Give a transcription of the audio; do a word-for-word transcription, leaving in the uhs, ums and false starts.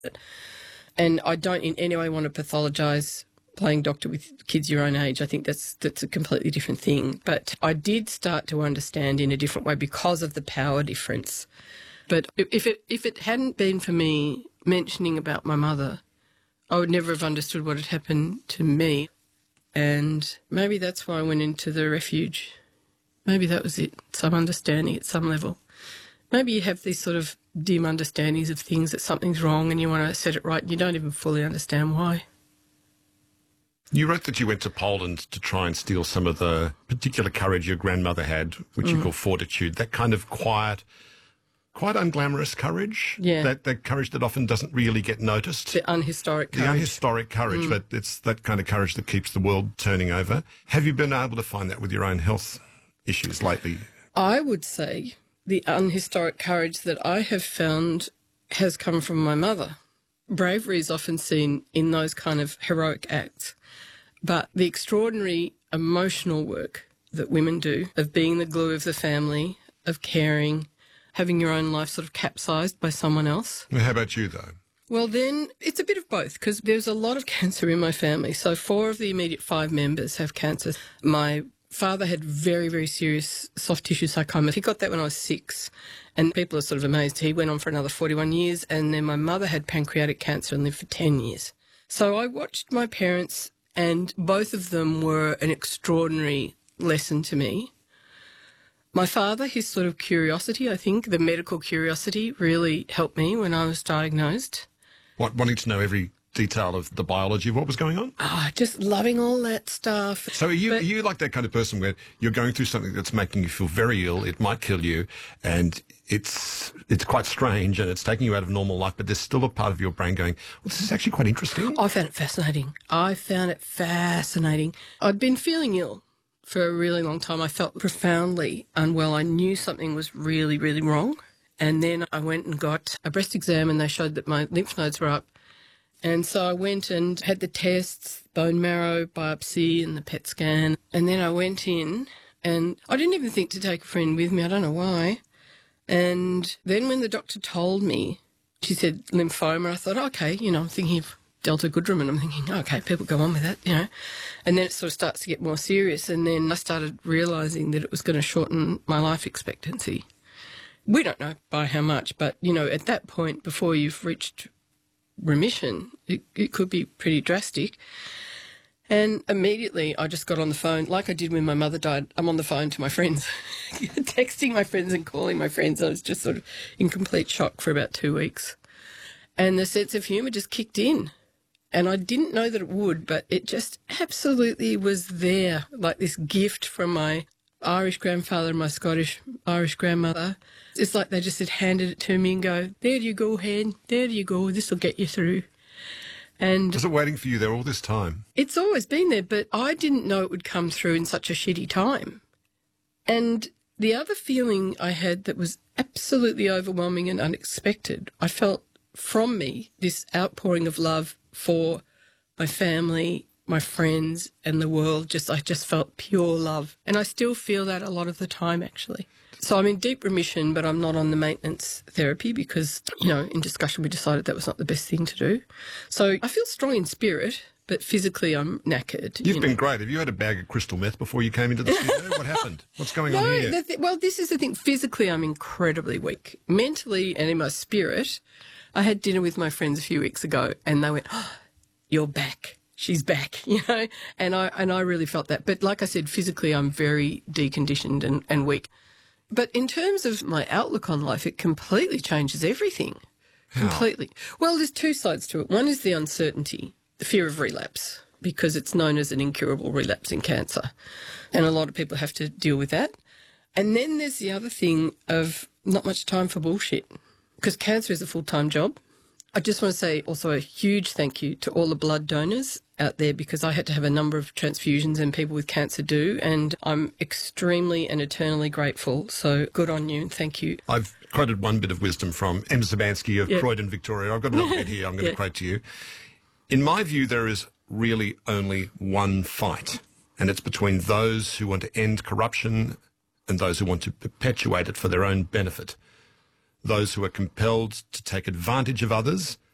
And I don't in any way want to pathologise playing doctor with kids your own age. I think that's that's a completely different thing. But I did start to understand in a different way because of the power difference. But if it if it hadn't been for me mentioning about my mother, I would never have understood what had happened to me. And maybe that's why I went into the refuge. Maybe that was it, some understanding at some level. Maybe you have these sort of dim understandings of things, that something's wrong and you want to set it right and you don't even fully understand why. You wrote that you went to Poland to try and steal some of the particular courage your grandmother had, which mm. you call fortitude, that kind of quiet, quite unglamorous courage, yeah. that, that courage that often doesn't really get noticed. The unhistoric courage. The unhistoric courage, mm. but it's that kind of courage that keeps the world turning over. Have you been able to find that with your own health issues lately? I would say the unhistoric courage that I have found has come from my mother. Bravery is often seen in those kind of heroic acts, but the extraordinary emotional work that women do of being the glue of the family, of caring, having your own life sort of capsized by someone else. How about you, though? Well, then it's a bit of both because there's a lot of cancer in my family. So four of the immediate five members have cancer. My father had very, very serious soft tissue sarcoma. He got that when I was six, and people are sort of amazed. He went on for another forty-one years, and then my mother had pancreatic cancer and lived for ten years. So I watched my parents, and both of them were an extraordinary lesson to me. My father, his sort of curiosity, I think, the medical curiosity, really helped me when I was diagnosed. What, wanting to know every detail of the biology of what was going on? Ah, oh, just loving all that stuff. So are you, but, are you like that kind of person where you're going through something that's making you feel very ill, it might kill you, and it's it's quite strange and it's taking you out of normal life, but there's still a part of your brain going, well, this is actually quite interesting? I found it fascinating. I found it fascinating. I'd been feeling ill for a really long time. I felt profoundly unwell. I knew something was really, really wrong. And then I went and got a breast exam and they showed that my lymph nodes were up. And so I went and had the tests, bone marrow biopsy and the P E T scan. And then I went in and I didn't even think to take a friend with me. I don't know why. And then when the doctor told me, she said lymphoma, I thought, okay, you know, I'm thinking of Delta Goodrum and I'm thinking, okay, people go on with that, you know. And then it sort of starts to get more serious. And then I started realising that it was going to shorten my life expectancy. We don't know by how much, but, you know, at that point, before you've reached remission, it, it could be pretty drastic. And immediately I just got on the phone, like I did when my mother died. I'm on the phone to my friends, texting my friends and calling my friends. I was just sort of in complete shock for about two weeks. And the sense of humour just kicked in. And I didn't know that it would, but it just absolutely was there, like this gift from my Irish grandfather and my Scottish Irish grandmother. It's like they just had handed it to me and go, there you go, hen, there you go, this will get you through. And was it waiting for you there all this time? It's always been there, but I didn't know it would come through in such a shitty time. And the other feeling I had that was absolutely overwhelming and unexpected, I felt from me this outpouring of love for my family, my friends and the world. Just I just felt pure love. And I still feel that a lot of the time, actually. So I'm in deep remission, but I'm not on the maintenance therapy because, you know, in discussion we decided that was not the best thing to do. So I feel strong in spirit, but physically I'm knackered. You've you been know. great. Have you had a bag of crystal meth before you came into the studio? What happened? What's going no, on here? The th- well, this is the thing. Physically I'm incredibly weak. Mentally and in my spirit, I had dinner with my friends a few weeks ago and they went, oh, you're back. She's back, you know, and I and I really felt that. But like I said, physically I'm very deconditioned and, and weak. But in terms of my outlook on life, it completely changes everything. How? Completely. Well, there's two sides to it. One is the uncertainty, the fear of relapse, because it's known as an incurable relapse in cancer. And a lot of people have to deal with that. And then there's the other thing of not much time for bullshit, because cancer is a full-time job. I just want to say also a huge thank you to all the blood donors out there because I had to have a number of transfusions and people with cancer do, and I'm extremely and eternally grateful. So good on you and thank you. I've quoted one bit of wisdom from Em Zabansky of Yep. Croydon, Victoria. I've got another bit here I'm going to Yep. quote to you. In my view, there is really only one fight, and it's between those who want to end corruption and those who want to perpetuate it for their own benefit. Those who are compelled to take advantage of others